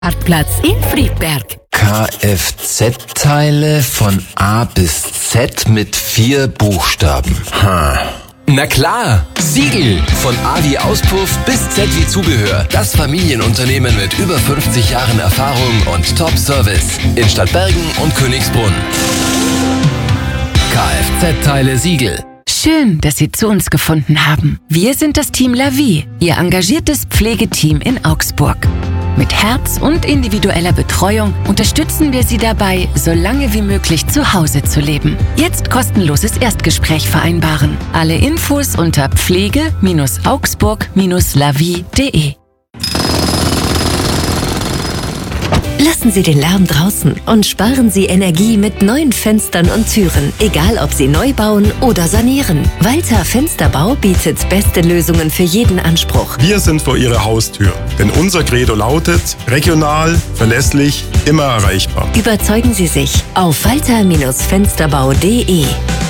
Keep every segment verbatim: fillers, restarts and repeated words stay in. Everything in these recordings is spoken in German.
Parkplatz in Friedberg. Kfz-Teile von A bis Z mit vier Buchstaben. Hm. Na klar, Siegel. Von A wie Auspuff bis Z wie Zubehör. Das Familienunternehmen mit über fünfzig Jahren Erfahrung und Top-Service. In Stadtbergen und Königsbrunn. Kfz-Teile Siegel. Schön, dass Sie zu uns gefunden haben. Wir sind das Team La Vie, Ihr engagiertes Pflegeteam in Augsburg. Mit Herz und individueller Betreuung unterstützen wir Sie dabei, so lange wie möglich zu Hause zu leben. Jetzt kostenloses Erstgespräch vereinbaren. Alle Infos unter pflege augsburg lavie punkt de. Lassen Sie den Lärm draußen und sparen Sie Energie mit neuen Fenstern und Türen, egal ob Sie neu bauen oder sanieren. Walter Fensterbau bietet beste Lösungen für jeden Anspruch. Wir sind vor Ihrer Haustür, denn unser Credo lautet: regional, verlässlich, immer erreichbar. Überzeugen Sie sich auf walter Fensterbau punkt de.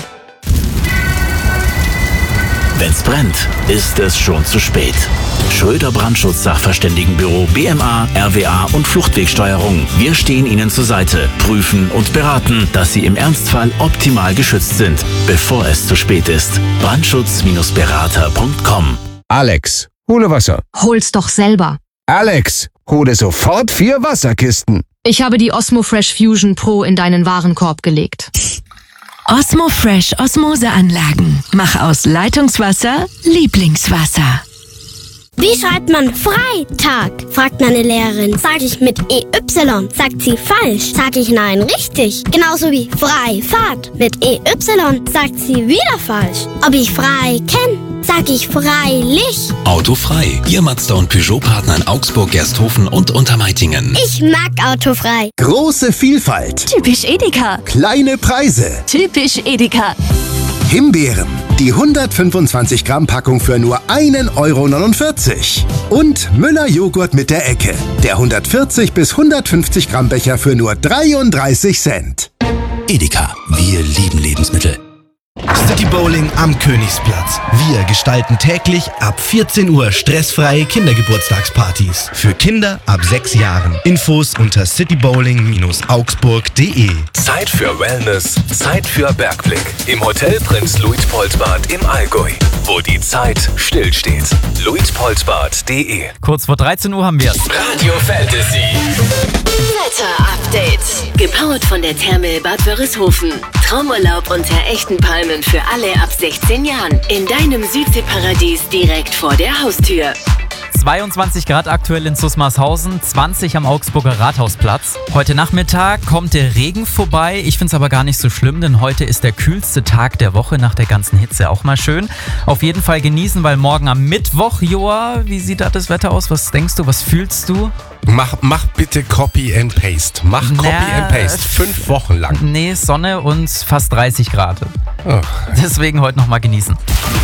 Wenn's brennt, ist es schon zu spät. Schröder Brandschutz-Sachverständigenbüro B M A, R W A und Fluchtwegsteuerung. Wir stehen Ihnen zur Seite, prüfen und beraten, dass Sie im Ernstfall optimal geschützt sind, bevor es zu spät ist. Brandschutz Berater punkt com. Alex, hole Wasser. Hol's doch selber. Alex, hole sofort vier Wasserkisten. Ich habe die Osmo Fresh Fusion Pro in deinen Warenkorb gelegt. Osmo Fresh Osmoseanlagen. Mach aus Leitungswasser Lieblingswasser. Wie schreibt man Freitag? Fragt meine Lehrerin. Sag ich mit E Y, sagt sie falsch. Sag ich nein, richtig. Genauso wie Freifahrt. Mit E Y sagt sie wieder falsch. Ob ich frei kenn, sag ich freilich. Autofrei. Ihr Mazda und Peugeot-Partner in Augsburg, Gersthofen und Untermeitingen. Ich mag Autofrei. Große Vielfalt. Typisch Edeka. Kleine Preise. Typisch Edeka. Himbeeren. Die hundertfünfundzwanzig Gramm Packung für nur ein Euro neunundvierzig. Und Müller Joghurt mit der Ecke. Der hundertvierzig bis hundertfünfzig Gramm Becher für nur dreiunddreißig Cent. Edeka. Wir lieben Lebensmittel. City Bowling am Königsplatz. Wir gestalten täglich ab vierzehn Uhr stressfreie Kindergeburtstagspartys. Für Kinder ab sechs Jahren. Infos unter citybowling augsburg punkt de. Zeit für Wellness, Zeit für Bergblick. Im Hotel Prinz Luitpoldbad im Allgäu, wo die Zeit stillsteht. luitpoldbad punkt de. Kurz vor dreizehn Uhr haben wir es. Radio Fantasy. Wetter-Update. Gepowert von der Therme Bad Wörishofen. Traumurlaub unter echten Palmen für alle ab sechzehn Jahren. In deinem Südseeparadies direkt vor der Haustür. zweiundzwanzig Grad aktuell in Susmarshausen, zwanzig am Augsburger Rathausplatz. Heute Nachmittag kommt der Regen vorbei. Ich finde es aber gar nicht so schlimm, denn heute ist der kühlste Tag der Woche nach der ganzen Hitze. Auch mal schön. Auf jeden Fall genießen, weil morgen am Mittwoch, Joa, wie sieht da das Wetter aus? Was denkst du, was fühlst du? Mach, mach bitte Copy and Paste. Mach Copy Na, and Paste. Fünf Wochen lang. Nee, Sonne und fast dreißig Grad. Oh. Deswegen heute nochmal genießen.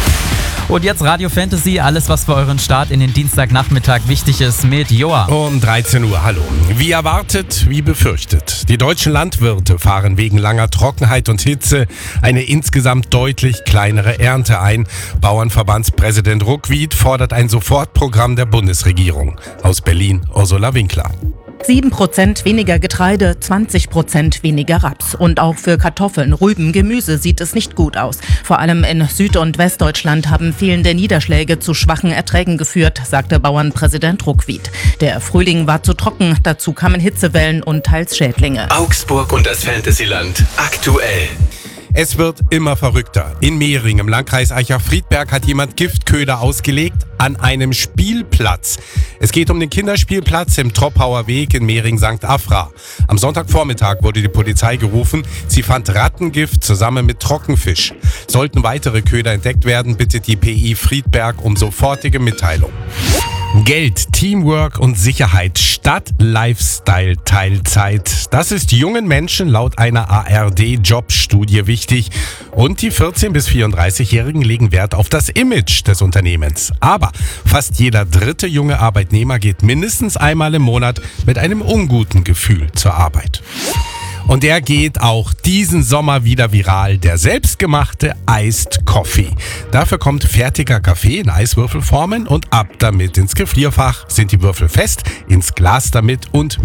Und jetzt Radio Fantasy, alles was für euren Start in den Dienstagnachmittag wichtig ist mit Joa. Um dreizehn Uhr, hallo. Wie erwartet, wie befürchtet. Die deutschen Landwirte fahren wegen langer Trockenheit und Hitze eine insgesamt deutlich kleinere Ernte ein. Bauernverbandspräsident Ruckwied fordert ein Sofortprogramm der Bundesregierung. Aus Berlin, Ursula Winkler. sieben Prozent weniger Getreide, zwanzig Prozent weniger Raps. Und auch für Kartoffeln, Rüben, Gemüse sieht es nicht gut aus. Vor allem in Süd- und Westdeutschland haben fehlende Niederschläge zu schwachen Erträgen geführt, sagte Bauernpräsident Ruckwied. Der Frühling war zu trocken, dazu kamen Hitzewellen und teils Schädlinge. Augsburg und das Fantasyland aktuell. Es wird immer verrückter. In Mehring im Landkreis Eicher-Friedberg hat jemand Giftköder ausgelegt an einem Spielplatz. Es geht um den Kinderspielplatz im Troppauer Weg in Mehring-Sankt Afra. Am Sonntagvormittag wurde die Polizei gerufen. Sie fand Rattengift zusammen mit Trockenfisch. Sollten weitere Köder entdeckt werden, bittet die P I Friedberg um sofortige Mitteilung. Geld, Teamwork und Sicherheit statt Lifestyle-Teilzeit. Das ist jungen Menschen laut einer A R D-Jobstudie wichtig. Und die vierzehn- bis vierunddreißigjährigen legen Wert auf das Image des Unternehmens. Aber fast jeder dritte junge Arbeitnehmer geht mindestens einmal im Monat mit einem unguten Gefühl zur Arbeit. Und der geht auch diesen Sommer wieder viral, der selbstgemachte Iced Coffee. Dafür kommt fertiger Kaffee in Eiswürfelformen und ab damit ins Gefrierfach. Sind die Würfel fest, ins Glas damit und